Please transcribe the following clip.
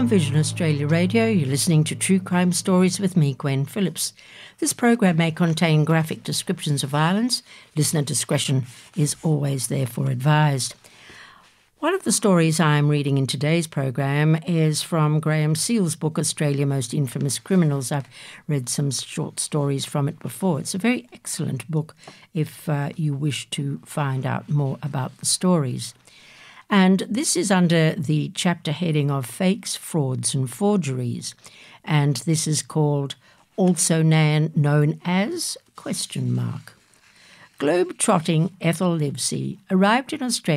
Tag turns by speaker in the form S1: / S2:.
S1: on Vision Australia Radio. You're listening to True Crime Stories with me, Gwen Phillips. This program may contain graphic descriptions of violence. Listener discretion is always therefore advised. One of the stories I'm reading in today's program is from Graham Seale's book, Australia Most Infamous Criminals. I've read some short stories from it before. It's a very excellent book if you wish to find out more about the stories. And this is under the chapter heading of Fakes, Frauds and Forgeries. And this is called Also Known as ? Globe-trotting Ethel Livesey arrived in Australia